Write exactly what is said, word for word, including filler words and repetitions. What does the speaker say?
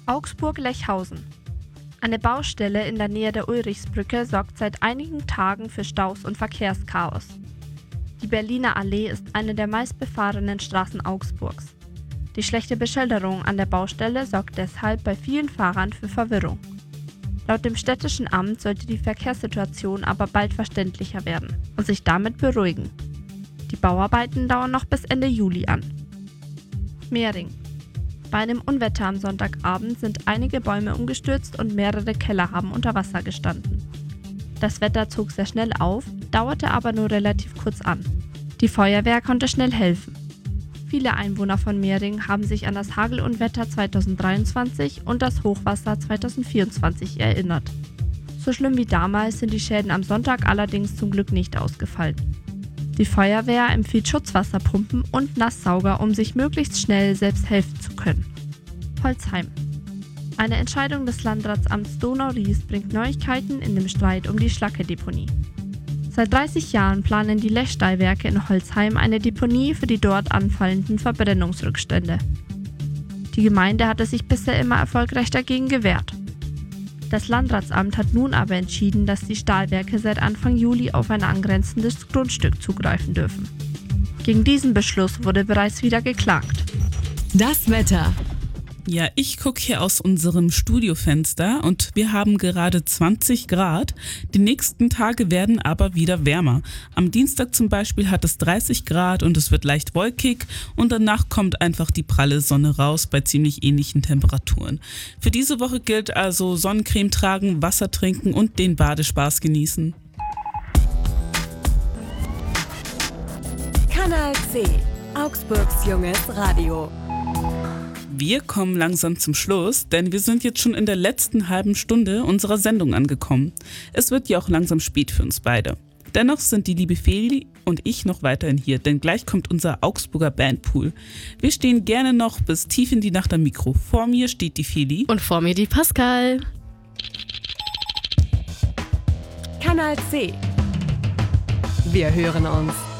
Augsburg-Lechhausen. Eine Baustelle in der Nähe der Ulrichsbrücke sorgt seit einigen Tagen für Staus und Verkehrschaos. Die Berliner Allee ist eine der meistbefahrenen Straßen Augsburgs. Die schlechte Beschilderung an der Baustelle sorgt deshalb bei vielen Fahrern für Verwirrung. Laut dem städtischen Amt sollte die Verkehrssituation aber bald verständlicher werden und sich damit beruhigen. Die Bauarbeiten dauern noch bis Ende Juli an. Mehring. Bei einem Unwetter am Sonntagabend sind einige Bäume umgestürzt und mehrere Keller haben unter Wasser gestanden. Das Wetter zog sehr schnell auf, dauerte aber nur relativ kurz an. Die Feuerwehr konnte schnell helfen. Viele Einwohner von Mehring haben sich an das Hagelunwetter zweitausenddreiundzwanzig und das Hochwasser zweitausendvierundzwanzig erinnert. So schlimm wie damals sind die Schäden am Sonntag allerdings zum Glück nicht ausgefallen. Die Feuerwehr empfiehlt Schutzwasserpumpen und Nasssauger, um sich möglichst schnell selbst helfen zu können. Holzheim. Eine Entscheidung des Landratsamts Donau-Ries bringt Neuigkeiten in dem Streit um die Schlacke-Deponie. Seit dreißig Jahren planen die Lechstahlwerke in Holzheim eine Deponie für die dort anfallenden Verbrennungsrückstände. Die Gemeinde hatte sich bisher immer erfolgreich dagegen gewehrt. Das Landratsamt hat nun aber entschieden, dass die Stahlwerke seit Anfang Juli auf ein angrenzendes Grundstück zugreifen dürfen. Gegen diesen Beschluss wurde bereits wieder geklagt. Das Wetter. Ja, ich gucke hier aus unserem Studiofenster und wir haben gerade zwanzig Grad. Die nächsten Tage werden aber wieder wärmer. Am Dienstag zum Beispiel hat es dreißig Grad und es wird leicht wolkig und danach kommt einfach die pralle Sonne raus bei ziemlich ähnlichen Temperaturen. Für diese Woche gilt also Sonnencreme tragen, Wasser trinken und den Badespaß genießen. Kanal C, Augsburgs junges Radio. Wir kommen langsam zum Schluss, denn wir sind jetzt schon in der letzten halben Stunde unserer Sendung angekommen. Es wird ja auch langsam spät für uns beide. Dennoch sind die liebe Feli und ich noch weiterhin hier, denn gleich kommt unser Augsburger Bandpool. Wir stehen gerne noch bis tief in die Nacht am Mikro. Vor mir steht die Feli. Und vor mir die Pascal. Kanal C. Wir hören uns.